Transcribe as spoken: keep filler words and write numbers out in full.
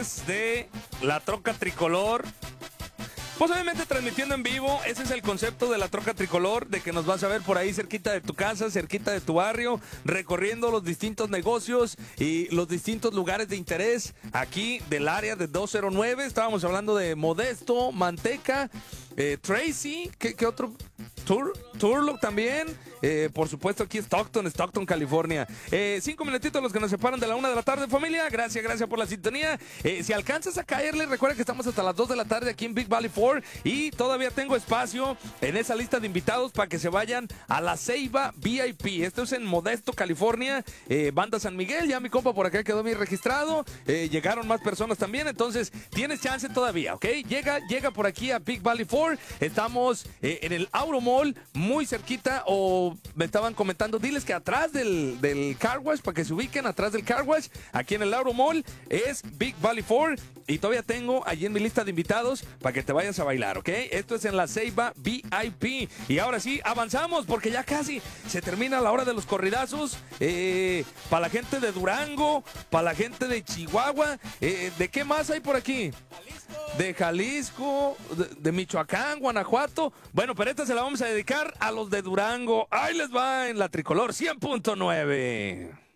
través de la Troca Tricolor. Pues obviamente transmitiendo en vivo, ese es el concepto de la Troca Tricolor, de que nos vas a ver por ahí cerquita de tu casa, cerquita de tu barrio, recorriendo los distintos negocios y los distintos lugares de interés aquí del área de doscientos nueve. Estábamos hablando de Modesto, Manteca, eh, Tracy, ¿qué, qué otro? Tur Turlock también, eh, por supuesto aquí Stockton, Stockton, California. Eh, cinco minutitos los que nos separan de la una de la tarde, familia. Gracias, gracias por la sintonía. Eh, si alcanzas a caerle, recuerda que estamos hasta las dos de la tarde aquí en Big Valley Ford y todavía tengo espacio en esa lista de invitados para que se vayan a la Ceiba V I P. Esto es en Modesto, California, eh, Banda San Miguel. Ya mi compa por acá quedó bien registrado. Eh, llegaron más personas también, entonces tienes chance todavía, ¿ok? Llega, llega por aquí a Big Valley Ford. Estamos eh, en el Auromall, muy cerquita, o me estaban comentando, diles que atrás del, del Car Wash, para que se ubiquen atrás del Car Wash, aquí en el Auromall, es Big Valley Ford. Y todavía tengo allí en mi lista de invitados para que te vayas a bailar, ¿ok? Esto es en la Ceiba V I P. Y ahora sí, avanzamos porque ya casi se termina la hora de los corridazos. Eh, para la gente de Durango, para la gente de Chihuahua. Eh, ¿De qué más hay por aquí? De Jalisco, de, de Michoacán, Guanajuato. Bueno, pero esta se la vamos a dedicar a los de Durango. Ahí les va en la Tricolor cien punto nueve.